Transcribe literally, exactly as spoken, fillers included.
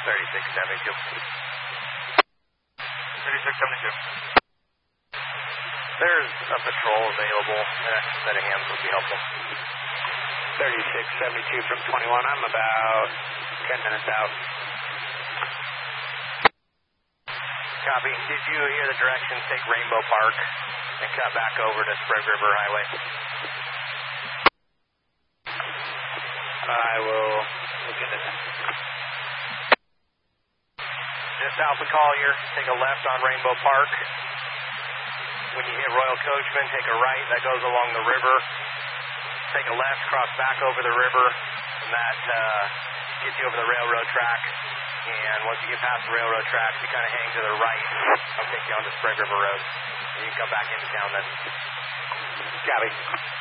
thirty-six seventy-two. thirty-six seventy-two. There's a patrol available. A set of hands would be helpful. thirty-six seventy-two from twenty-one. I'm about ten minutes out. Copy. Did you hear the directions? Take Rainbow Park and cut back over to Sprague River Highway. I will look into that. Just south of Collier, take a left on Rainbow Park. When you hit Royal Coachman, take a right. That goes along the river. Take a left, cross back over the river, and that uh, gets you over the railroad track. And once you get past the railroad tracks, you kind of hang to the right. I'll take you onto Sprague River Road. And you can come back into town then. Copy.